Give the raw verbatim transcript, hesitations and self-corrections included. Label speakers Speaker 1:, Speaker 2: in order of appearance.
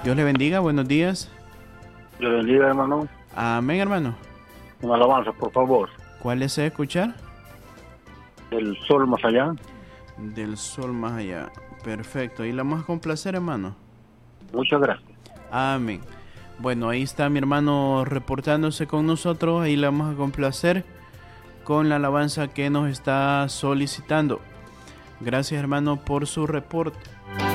Speaker 1: Dios le bendiga, buenos días.
Speaker 2: Dios le bendiga, hermano.
Speaker 1: Amén, hermano.
Speaker 2: Una alabanza, por favor.
Speaker 1: ¿Cuál desea escuchar?
Speaker 2: El sol más allá.
Speaker 1: Del sol más allá. Perfecto. Y la vamos a complacer, hermano.
Speaker 2: Muchas gracias.
Speaker 1: Amén. Bueno, ahí está mi hermano reportándose con nosotros. Ahí la vamos a complacer con la alabanza que nos está solicitando. Gracias, hermano, por su reporte.